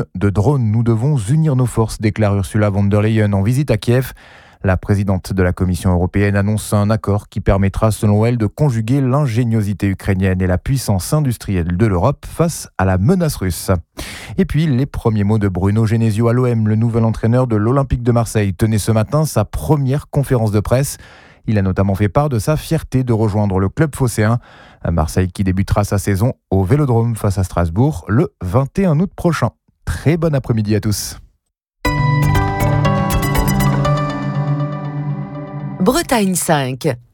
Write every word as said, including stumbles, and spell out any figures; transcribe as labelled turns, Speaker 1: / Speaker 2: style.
Speaker 1: une de drones. Nous devons unir nos forces, déclare Ursula von der Leyen en visite à Kiev. La présidente de la Commission européenne annonce un accord qui permettra, selon elle, de conjuguer l'ingéniosité ukrainienne et la puissance industrielle de l'Europe face à la menace russe. Et puis, les premiers mots de Bruno Genesio à l'O M, le nouvel entraîneur de l'Olympique de Marseille, tenait ce matin sa première conférence de presse. Il a notamment fait part de sa fierté de rejoindre le club phocéen. Marseille qui débutera sa saison au Vélodrome face à Strasbourg le vingt et un août prochain. Très bon après-midi à tous.
Speaker 2: Bretagne cinq.